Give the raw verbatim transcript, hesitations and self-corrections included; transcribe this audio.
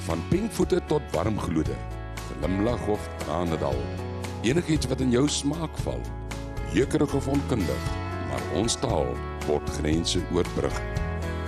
Van pinkvoete tot warmgloede, glimlag of tranendal, enigiets wat in jou smaak val, jeukerig of onkundig, maar ons taal word grense oorbrug.